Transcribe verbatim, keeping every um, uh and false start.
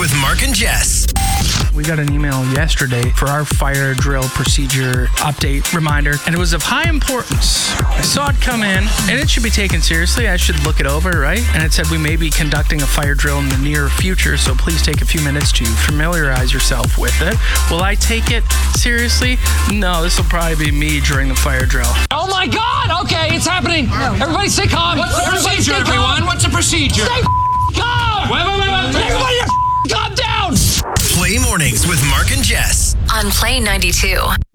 with Mark and Jess. We got an email yesterday for our fire drill procedure update reminder, and it was of high importance. I saw it come in, and it should be taken seriously. I should look it over, right? And it said we may be conducting a fire drill in the near future, so please take a few minutes to familiarize yourself with it. Will I take it seriously? No, this will probably be me during the fire drill. Oh my God! Okay, it's happening. Everybody stay calm. What's the Everybody procedure, stay everyone? calm. What's the procedure? Stay calm. Wait, wait, wait, wait. Everybody calm down. Play mornings with Mark and Jess. On Play ninety-two.